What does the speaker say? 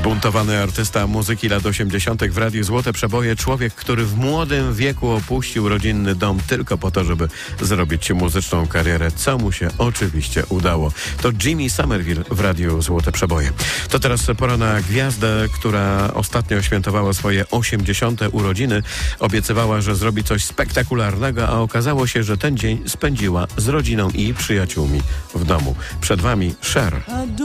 Zbuntowany artysta muzyki lat 80. w Radiu Złote Przeboje, człowiek, który w młodym wieku opuścił rodzinny dom tylko po to, żeby zrobić muzyczną karierę, co mu się oczywiście udało. To Jimmy Somerville w Radiu Złote Przeboje. To teraz pora na gwiazdę, która ostatnio świętowała swoje 80. urodziny. Obiecywała, że zrobi coś spektakularnego, a okazało się, że ten dzień spędziła z rodziną i przyjaciółmi w domu. Przed wami Cher.